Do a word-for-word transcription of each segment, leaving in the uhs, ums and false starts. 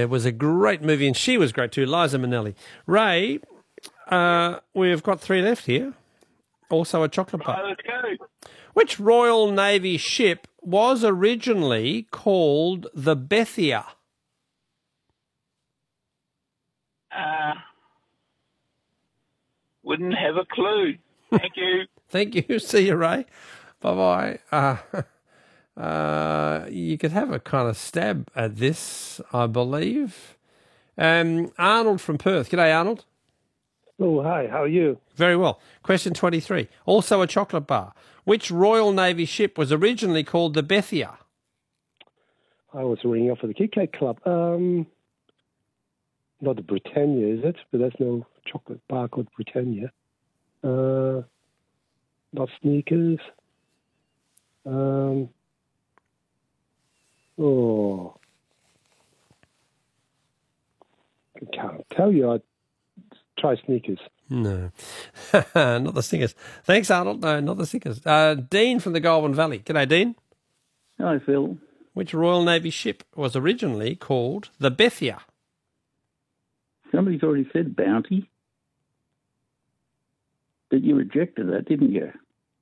it was a great movie, and she was great too, Liza Minnelli. Ray, uh, we've got three left here. Also a chocolate bar. Right, let's go. Which Royal Navy ship was originally called the Bethia? Uh, wouldn't have a clue. Thank you. Thank you. See you, Ray. Bye-bye. Uh, uh, you could have a kind of stab at this, I believe. Um, Arnold from Perth. G'day, Arnold. Oh, hi. How are you? Very well. Question twenty-three. Also a chocolate bar. Which Royal Navy ship was originally called the Bethia? I was ringing up for the Kit Kat Club. Um, not the Britannia, is it? But there's no chocolate bar called Britannia. Uh, not Snickers. Um, oh, I can't tell you. I'd try Snickers. No, not the Snickers. Thanks, Arnold. No, not the Snickers. Uh, Dean from the Goulburn Valley. G'day, Dean. Hi, Phil. Which Royal Navy ship was originally called the Bethia? Somebody's already said Bounty. But you rejected that, didn't you?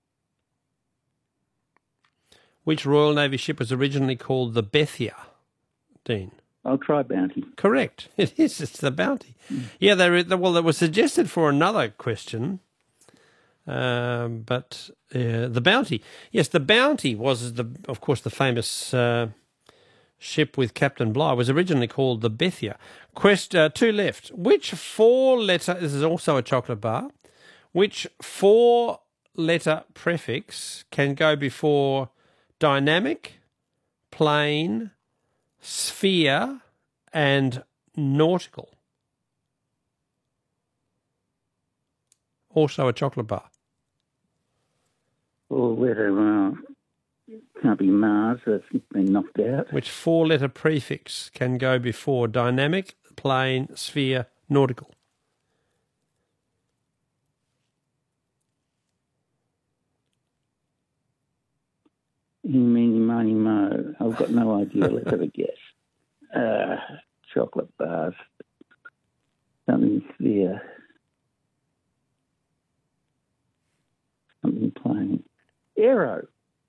Which Royal Navy ship was originally called the Bethia, Dean? I'll try Bounty. Correct. It is. It's the Bounty. Mm. Yeah, they were, well, it was suggested for another question, um, but uh, the Bounty. Yes, the Bounty was, the, of course, the famous uh, ship with Captain Bligh, was originally called the Bethia. Quest, uh, two left. Which four-letter, this is also a chocolate bar, which four-letter prefix can go before dynamic, plane, sphere, and nautical? Also a chocolate bar. Or letter, uh, can't be Mars, that's been knocked out. Which four-letter prefix can go before dynamic, plane, sphere, nautical? Meeny, miny, mo. I've got no idea. Let's have a guess. Uh, chocolate bars. Something sphere. Something plain. Aero.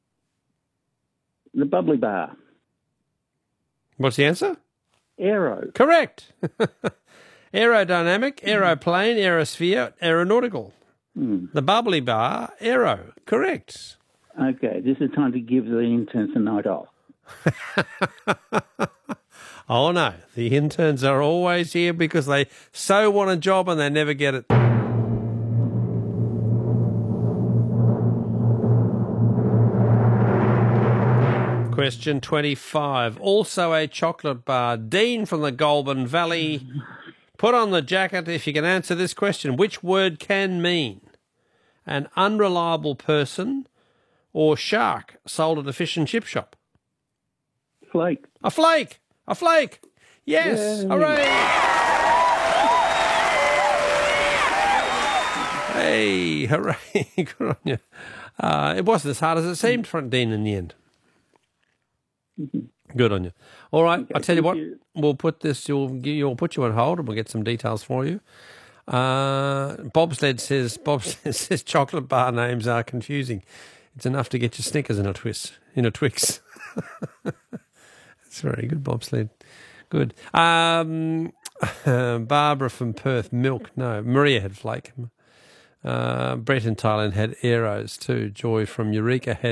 The bubbly bar. What's the answer? Aero. Correct. Aerodynamic, aeroplane, aerosphere, aeronautical. Hmm. The bubbly bar, aero. Correct. Okay, this is time to give the interns a night off. Oh, no. The interns are always here because they so want a job and they never get it. Question twenty-five. Also a chocolate bar. Dean from the Goulburn Valley. Put on the jacket if you can answer this question. Which word can mean an unreliable person or shark sold at a fish and chip shop? Flake. A flake. A flake. Yes. Yay. Hooray. Hey, hooray. Good on you. Uh, it wasn't as hard as it seemed for Dean in the end. Good on you. All right, okay, I'll tell you what, you. we'll put this, you'll, you'll put you on hold and we'll get some details for you. Uh, Bobsled says, Bobsled says chocolate bar names are confusing. It's enough to get your Snickers in a twist, in a Twix. That's very good, Bobsled. Good. Um, Barbara from Perth, milk. No, Maria had flake. Uh, Brett in Thailand had arrows too. Joy from Eureka had